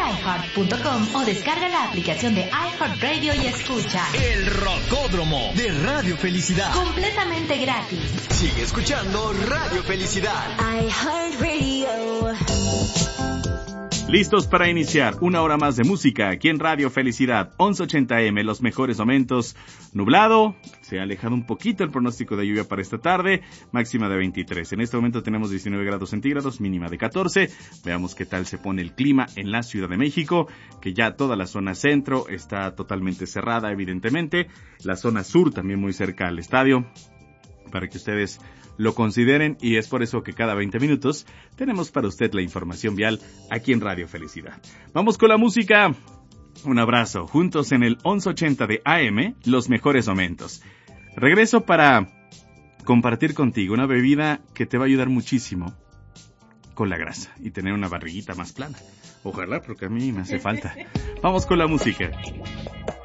iHeart.com o descarga la aplicación de iHeartRadio y escucha El Rocódromo de Radio Felicidad. Completamente gratis. Sigue escuchando Radio Felicidad. iHeartRadio. Listos para iniciar una hora más de música aquí en Radio Felicidad, 1180M, los mejores momentos. Nublado, se ha alejado un poquito el pronóstico de lluvia para esta tarde, máxima de 23. En este momento tenemos 19 grados centígrados, mínima de 14. Veamos qué tal se pone el clima en la Ciudad de México, que ya toda la zona centro está totalmente cerrada, evidentemente. La zona sur también muy cerca al estadio, para que ustedes lo consideren, y es por eso que cada 20 minutos tenemos para usted la información vial aquí en Radio Felicidad. Vamos con la música. Un abrazo, juntos en el 1180 de AM, los mejores momentos. Regreso para compartir contigo una bebida que te va a ayudar muchísimo con la grasa y tener una barriguita más plana. Ojalá, porque a mí me hace falta. Vamos con la música.